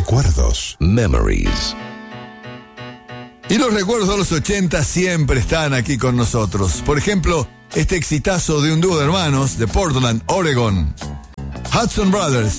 Recuerdos. Memories. Y los recuerdos de los 80 siempre están aquí con nosotros. Por ejemplo, este exitazo de un dúo de hermanos de Portland, Oregon. Hudson Brothers